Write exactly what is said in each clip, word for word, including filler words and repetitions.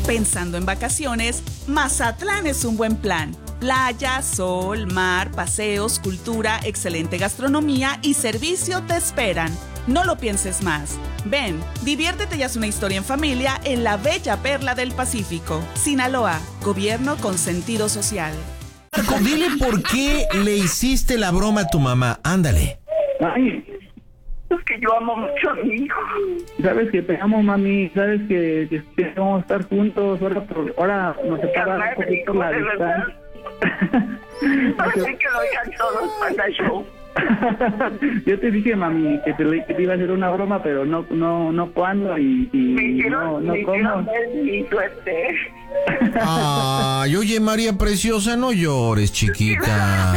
Pensando en vacaciones, Mazatlán es un buen plan. Playa, sol, mar, paseos, cultura, excelente gastronomía y servicio te esperan. No lo pienses más. Ven, diviértete y haz una historia en familia en la bella perla del Pacífico. Sinaloa, gobierno con sentido social. Marco, dile por qué le hiciste la broma a tu mamá. Ándale. Ay, Es que yo amo mucho a mi hijo. sabes que te amo, mami. Sabes que, que queremos estar juntos. Ahora, por, ahora nos separa un poquito la de verdad. distancia. Así que lo oigan todos Panda Show. Yo te dije, mami, que te, que te iba a hacer una broma, pero no no no cuándo y, y Me hicieron, no, no me cómo. hicieron ver mi suerte. Ay, oye, María Preciosa, no llores, chiquita.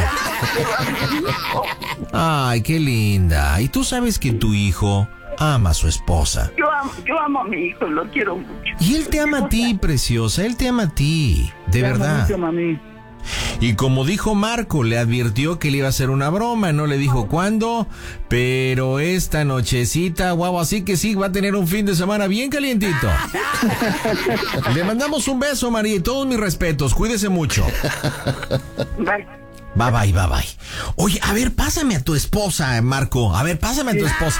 Ay, qué linda. Y tú sabes que tu hijo ama a su esposa. Yo amo, yo amo a mi hijo, lo quiero mucho. Y él te ama a ti, preciosa. Él te ama a ti. De Te amo verdad. mucho, mami. Y como dijo Marco, le advirtió que le iba a hacer una broma, no le dijo cuándo, pero esta nochecita, guau, así que sí, va a tener un fin de semana bien calientito. Le mandamos un beso, María, y todos mis respetos, cuídese mucho. Bye. Bye, bye, bye, bye. Oye, a ver, pásame a tu esposa, Marco, a ver, pásame a tu esposa.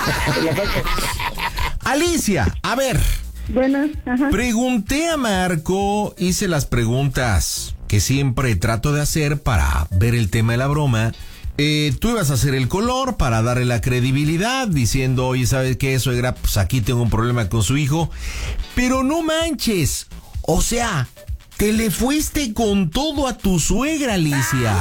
Alicia, a ver. Buenas, ajá. Pregunté a Marco, hice las preguntas que siempre trato de hacer para ver el tema de la broma. Eh, tú ibas a hacer el color para darle la credibilidad, diciendo, oye, ¿sabes qué, suegra? Pues aquí tengo un problema con su hijo. Pero no manches, o sea, te le fuiste con todo a tu suegra, Alicia.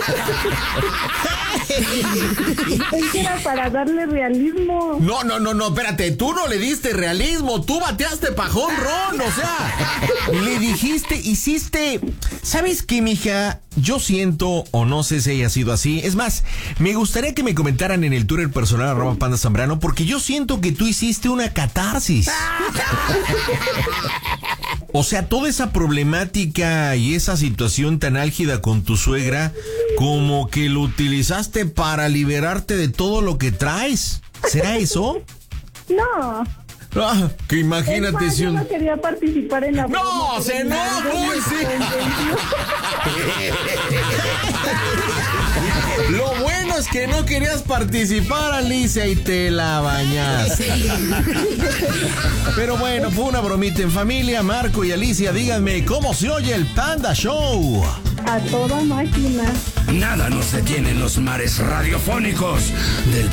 Es que era para darle realismo. No, no, no, no, espérate, tú no le diste realismo, tú bateaste pajón ron, o sea, le dijiste, hiciste, ¿sabes qué, mija? Yo siento, o no sé si haya sido así, es más, me gustaría que me comentaran en el Twitter personal arroba Panda Zambrano, porque yo siento que tú hiciste una catarsis. O sea, toda esa problemática y esa situación tan álgida con tu suegra, como que lo utilizaste para liberarte de todo lo que traes. ¿Será eso? No. Ah, que Es imagínate más, si yo un... no quería participar en la broma, ¡No, pero se mi enojó! marido me Sí. convenció. Lo bueno es que no querías participar, Alicia, y te la bañaste. Pero bueno, fue una bromita en familia. Marco y Alicia, díganme, ¿cómo se oye el Panda Show? A toda máquina. Nada nos detiene en los mares radiofónicos del